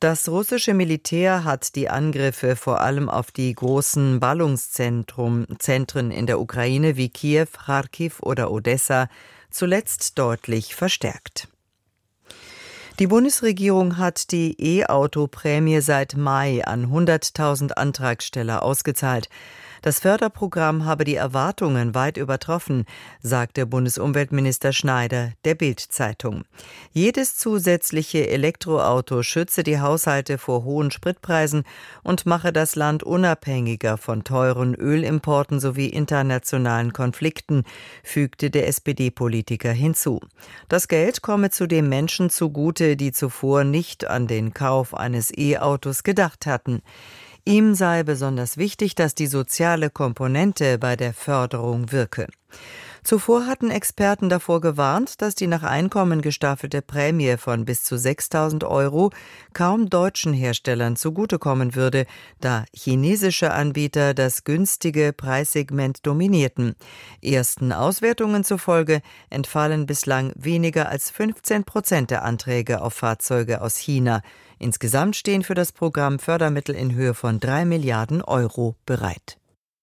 Das russische Militär hat die Angriffe vor allem auf die großen Ballungszentren in der Ukraine wie Kiew, Charkiw oder Odessa zuletzt deutlich verstärkt. Die Bundesregierung hat die E-Auto-Prämie seit Mai an 100.000 Antragsteller ausgezahlt. Das Förderprogramm habe die Erwartungen weit übertroffen, sagte Bundesumweltminister Schneider der Bild-Zeitung. Jedes zusätzliche Elektroauto schütze die Haushalte vor hohen Spritpreisen und mache das Land unabhängiger von teuren Ölimporten sowie internationalen Konflikten, fügte der SPD-Politiker hinzu. Das Geld komme zudem Menschen zugute, die zuvor nicht an den Kauf eines E-Autos gedacht hatten. Ihm sei besonders wichtig, dass die soziale Komponente bei der Förderung wirke. Zuvor hatten Experten davor gewarnt, dass die nach Einkommen gestaffelte Prämie von bis zu 6.000 € kaum deutschen Herstellern zugutekommen würde, da chinesische Anbieter das günstige Preissegment dominierten. Ersten Auswertungen zufolge entfallen bislang weniger als 15% der Anträge auf Fahrzeuge aus China. Insgesamt stehen für das Programm Fördermittel in Höhe von 3 Milliarden € bereit.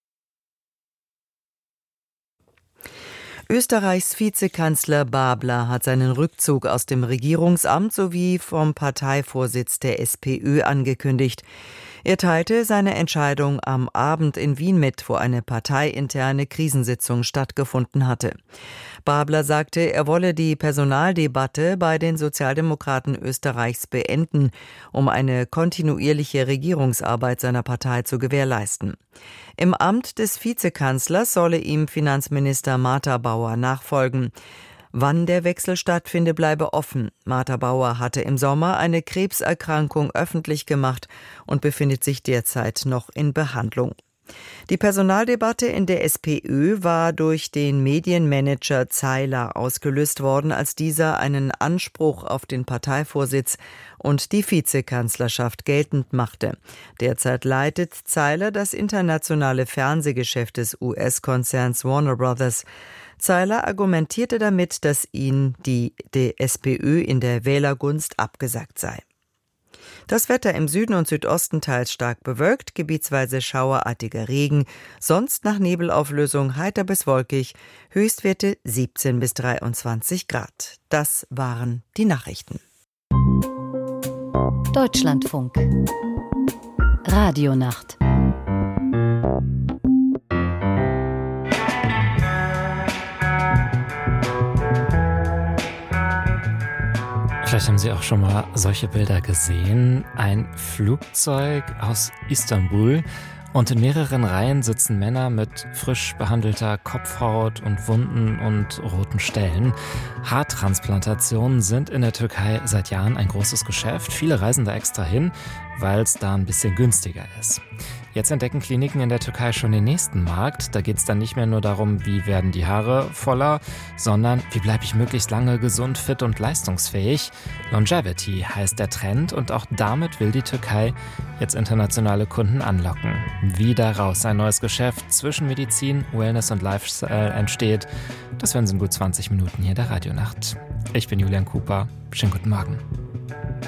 Österreichs Vizekanzler Babler hat seinen Rückzug aus dem Regierungsamt sowie vom Parteivorsitz der SPÖ angekündigt. Er teilte seine Entscheidung am Abend in Wien mit, wo eine parteiinterne Krisensitzung stattgefunden hatte. Babler sagte, er wolle die Personaldebatte bei den Sozialdemokraten Österreichs beenden, um eine kontinuierliche Regierungsarbeit seiner Partei zu gewährleisten. Im Amt des Vizekanzlers solle ihm Finanzminister Martha Bauer nachfolgen. Wann der Wechsel stattfinde, bleibe offen. Martha Bauer hatte im Sommer eine Krebserkrankung öffentlich gemacht und befindet sich derzeit noch in Behandlung. Die Personaldebatte in der SPÖ war durch den Medienmanager Zeiler ausgelöst worden, als dieser einen Anspruch auf den Parteivorsitz und die Vizekanzlerschaft geltend machte. Derzeit leitet Zeiler das internationale Fernsehgeschäft des US-Konzerns Warner Brothers. Zeiler argumentierte damit, dass ihm die SPÖ in der Wählergunst abgesagt sei. Das Wetter im Süden und Südosten teils stark bewölkt, gebietsweise schauerartiger Regen, sonst nach Nebelauflösung heiter bis wolkig, Höchstwerte 17 bis 23 Grad. Das waren die Nachrichten. Deutschlandfunk. Radionacht. Vielleicht haben Sie auch schon mal solche Bilder gesehen. Ein Flugzeug aus Istanbul und in mehreren Reihen sitzen Männer mit frisch behandelter Kopfhaut und Wunden und roten Stellen. Haartransplantationen sind in der Türkei seit Jahren ein großes Geschäft. Viele reisen da extra hin, weil es da ein bisschen günstiger ist. Jetzt entdecken Kliniken in der Türkei schon den nächsten Markt. Da geht es dann nicht mehr nur darum, wie werden die Haare voller, sondern wie bleibe ich möglichst lange gesund, fit und leistungsfähig. Longevity heißt der Trend und auch damit will die Türkei jetzt internationale Kunden anlocken. Wie daraus ein neues Geschäft zwischen Medizin, Wellness und Lifestyle entsteht, das hören Sie in gut 20 Minuten hier der Radionacht. Ich bin Julian Cooper. Schönen guten Morgen.